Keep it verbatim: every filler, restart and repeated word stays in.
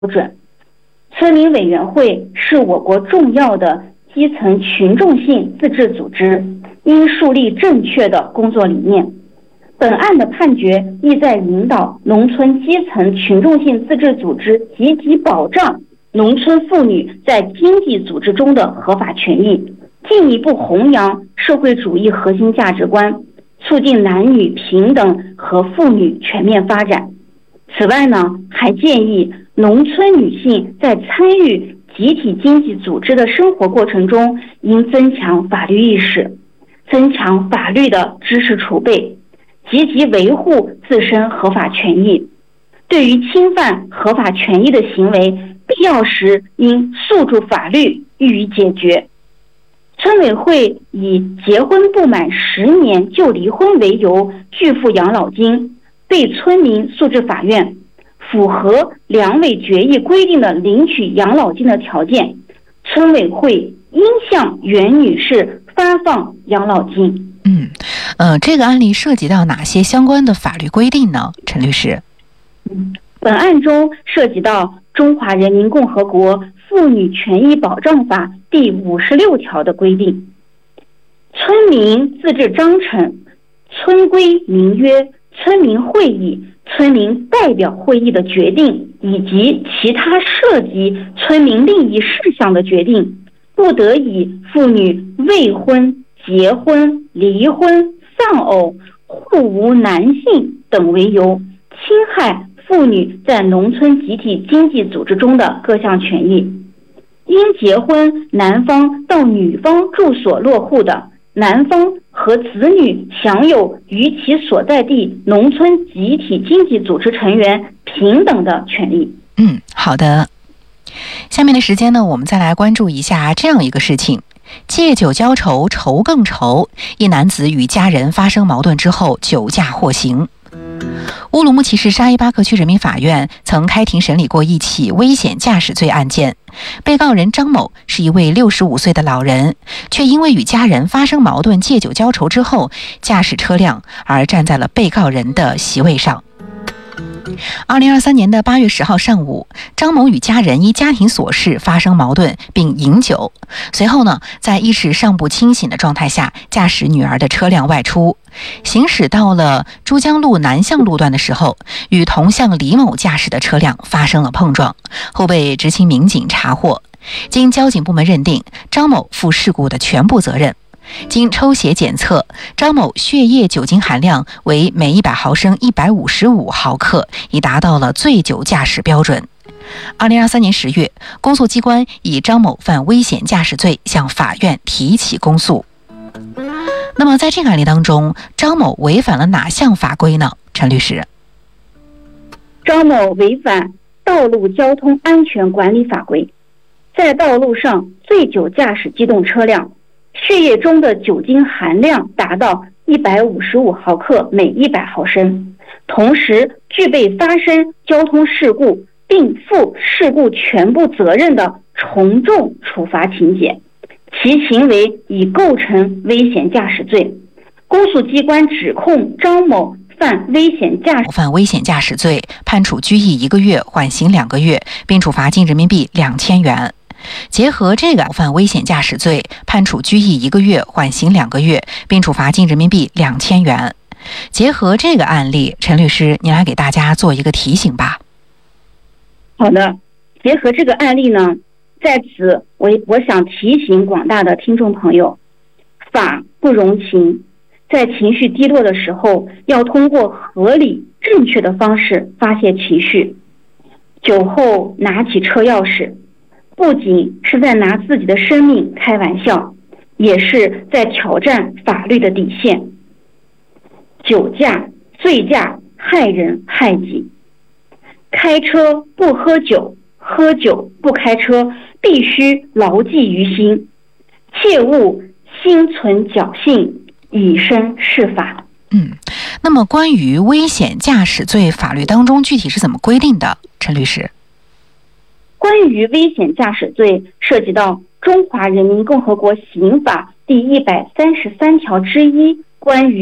准。村民委员会是我国重要的基层群众性自治组织，应树立正确的工作理念。本案的判决意在引导农村基层群众性自治组织积极保障农村妇女在经济组织中的合法权益，进一步弘扬社会主义核心价值观，促进男女平等和妇女全面发展。此外呢，还建议农村女性在参与集体经济组织的生活过程中，应增强法律意识，增强法律的知识储备，积极维护自身合法权益。对于侵犯合法权益的行为，必要时应诉诸法律予以解决。村委会以结婚不满十年就离婚为由拒付养老金，被村民诉至法院，符合两委决议规定的领取养老金的条件，村委会应向袁女士发放养老金。 嗯，呃，这个案例涉及到哪些相关的法律规定呢？陈律师。 嗯，本案中涉及到《中华人民共和国妇女权益保障法》第五十六条的规定，村民自治章程、村规民约、村民会议、村民代表会议的决定以及其他涉及村民利益事项的决定，不得以妇女未婚、结婚、离婚、丧偶、互无男性等为由，侵害妇女在农村集体经济组织中的各项权益。因结婚男方到女方住所落户的，男方和子女享有与其所在地农村集体经济组织成员平等的权利。 嗯，好的。下面的时间呢，我们再来关注一下这样一个事情：借酒浇愁，愁更愁。一男子与家人发生矛盾之后，酒驾获刑。乌鲁木齐市沙依巴克区人民法院曾开庭审理过一起危险驾驶罪案件，被告人张某是一位六十五岁的老人，却因为与家人发生矛盾，借酒浇愁之后，驾驶车辆而站在了被告人的席位上。二零二三年的八月十号上午，张某与家人因家庭琐事发生矛盾，并饮酒。随后呢，在意识尚不清醒的状态下，驾驶女儿的车辆外出，行驶到了珠江路南向路段的时候，与同向李某驾驶的车辆发生了碰撞，后被执勤民警查获。经交警部门认定，张某负事故的全部责任。经抽血检测，张某血液酒精含量为每一百毫升一百五十五毫克，已达到了醉酒驾驶标准。二零二三年十月，公诉机关以张某犯危险驾驶罪向法院提起公诉。那么在这个案例当中，张某违反了哪项法规呢？陈律师。 张某违反道路交通安全管理法规，在道路上醉酒驾驶机动车辆，血液中的酒精含量达到一百五十五毫克每一百毫升，同时具备发生交通事故并负事故全部责任的从重处罚情节，其行为已构成危险驾驶罪。公诉机关指控张某犯危险驾驶犯危险驾驶罪，判处拘役一个月，缓刑两个月，并处罚金人民币两千元。结合这个犯危险驾驶罪，判处拘役一个月，缓刑两个月，并处罚金人民币两千元。结合这个案例，陈律师，您来给大家做一个提醒吧。 好的，结合这个案例呢，在此我我想提醒广大的听众朋友，法不容情，在情绪低落的时候，要通过合理正确的方式发泄情绪。酒后拿起车钥匙，不仅是在拿自己的生命开玩笑，也是在挑战法律的底线。酒驾、醉驾害人害己，开车不喝酒，喝酒不开车，必须牢记于心，切勿心存侥幸，以身试法。 嗯，那么关于危险驾驶罪，法律当中具体是怎么规定的？陈律师。 关于危险驾驶罪，涉及到《中华人民共和国刑法》第一百三十三条之一，关于